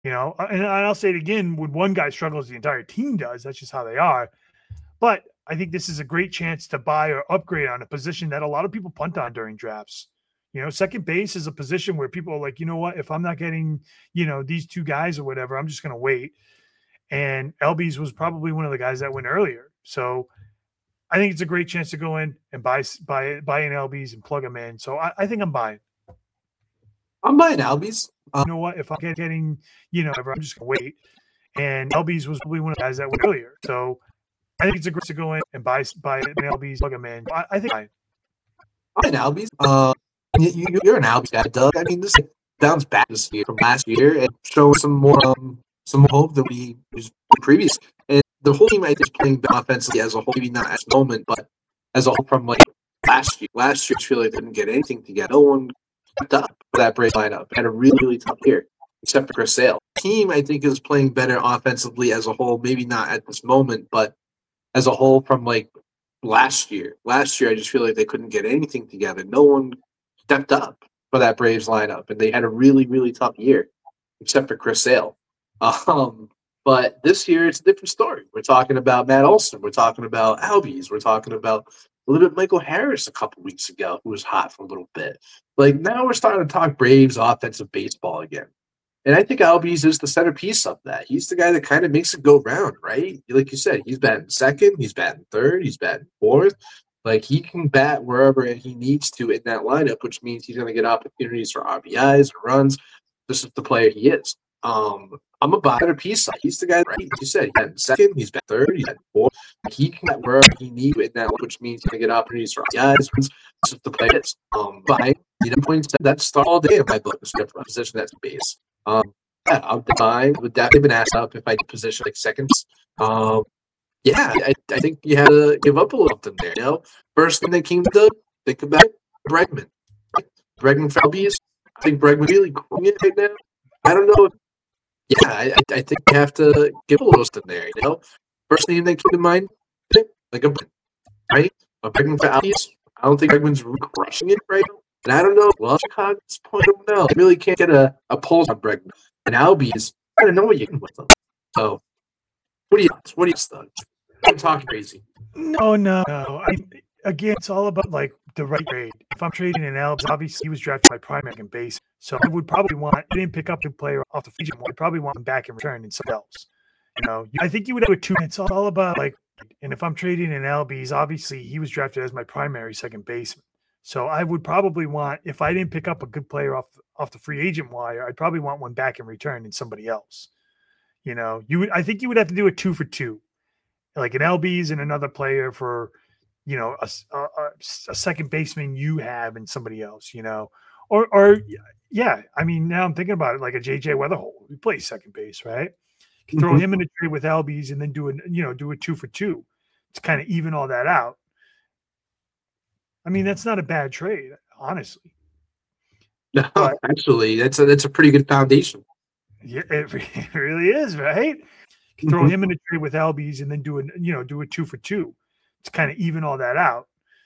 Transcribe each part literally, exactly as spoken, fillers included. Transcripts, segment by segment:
You know, and I'll say it again, when one guy struggles, the entire team does. That's just how they are. But I think this is a great chance to buy or upgrade on a position that a lot of people punt on during drafts. You know, second base is a position where people are like, you know what, if I'm not getting, you know, these two guys or whatever, I'm just going to wait. And Albies was probably one of the guys that went earlier. So I think it's a great chance to go in and buy buy buy an Albies and plug them in. So I, I think I'm buying. I'm buying Albies. Um, you know what, if I'm getting, you know, I'm just going to wait. And Albies was probably one of the guys that went earlier. So I think it's a great to go in and buy buy an Albies, plug them in. I, I think I, I'm an Albies. Uh, you, you're an Albies guy, Doug. I mean, this bounce back this year from last year and show some more um, some hope that we was previous. And the whole team I think is playing offensively as a whole, maybe not at the moment, but as a whole from like last year. Last year, I feel like they didn't get anything together. No one stepped up for that Braves lineup. Had a really, really tough year, except for Chris Sale. The team, I think, is playing better offensively as a whole, maybe not at this moment, but as a whole from like last year. Last year, I just feel like they couldn't get anything together. No one stepped up for that Braves lineup, and they had a really, really tough year, except for Chris Sale. Um, but this year, it's a different story. We're talking about Matt Olson. We're talking about Albies. We're talking about a little bit Michael Harris a couple weeks ago, who was hot for a little bit. Like, now we're starting to talk Braves offensive baseball again. And I think Albies is the centerpiece of that. He's the guy that kind of makes it go round, right? Like you said, he's batting second, he's batting third, he's batting fourth. Like, he can bat wherever he needs to in that lineup, which means he's going to get opportunities for R B Is or runs. This is the player he is. Um, I'm a buyer piece. He's the guy, right? Like you said, he's batting second, he's batting third, he's batting fourth. He can bat wherever he needs to in that lineup, which means he's going to get opportunities for R B Is. This is the player he is. Um, but I, you know, points that start all day in my book, position that's base. Um, yeah, I'm fine. Would that have been asked up if I position like seconds? Um, yeah, I, I think you had to give up a little something there. You know, first thing that came to think about Bregman. Bregman for Albies. I think Bregman really growing it right now. I don't know. If, yeah, I, I think you have to give a little something there. You know, first thing that came to mind, like a right, a Bregman for Albies. I don't think Bregman's really crushing it right now. And I don't know, well, Chicago at this point, I don't know. I really can't get a, a pulse on Bregman. And Albies, I don't know what you can with them. So, what do you What do you think? I'm talking crazy. No, no, no. I, again, it's all about, like, the right trade. If I'm trading in Albies, obviously he was drafted by primary and base. So I would probably want, I didn't pick up the player off the free agent. I'd probably want him back in return in something else. You know, I think you would have a two. It's all about, like, and if I'm trading in Albies, obviously he was drafted as my primary second baseman. So I would probably want, if I didn't pick up a good player off off the free agent wire, I'd probably want one back in return in somebody else. You know, you would, I think you would have to do a two for two, like an Albies and another player for, you know, a, a, a second baseman you have and somebody else. You know, or or yeah, I mean, now I'm thinking about it, like a J J Weatherholt, who plays second base, right? You can throw mm-hmm. him in a trade with Albies and then do a you know do a two for two to kind of even all that out. I mean, that's not a bad trade, honestly. No, but, actually, that's a, that's a pretty good foundation. Yeah, it, it really is, right? You can throw mm-hmm. him in a trade with Albies and then do a you know do a two for two to kind of even all that out.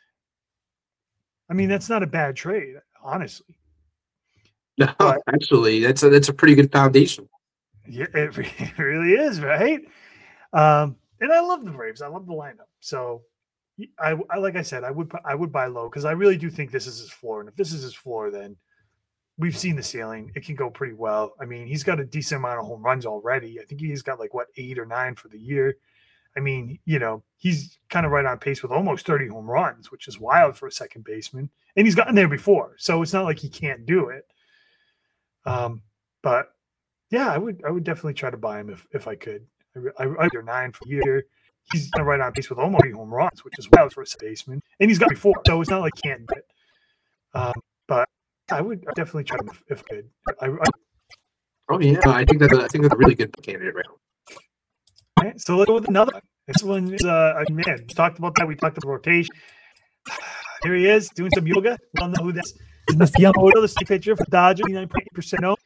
I mean, that's not a bad trade, honestly. No, but, actually, that's a that's a pretty good foundation. Yeah, it, it really is, right? Um, and I love the Braves. I love the lineup. So. I, I like I said, I would I would buy low because I really do think this is his floor, and if this is his floor, then we've seen the ceiling. It can go pretty well. I mean, he's got a decent amount of home runs already. I think he's got like what eight or nine for the year. I mean, you know, he's kind of right on pace with almost thirty home runs, which is wild for a second baseman, and he's gotten there before, so it's not like he can't do it. Um, but yeah, I would I would definitely try to buy him if if I could. I I I'd nine for the year. He's right on pace with almost thirty home runs, which is wild for a baseman. And he's got before, so it's not like he can't do it. Um, but I would definitely try him if, if I could. I, I, oh, yeah. I think that's a, I think that's a really good candidate right now. All right, so let's go with another one. This one is, uh, man, we talked about that. We talked about rotation. Here he is doing some yoga. We all know who that is. This is Yamamoto, the state pitcher for Dodgers, ninety-nine point eight percent owned.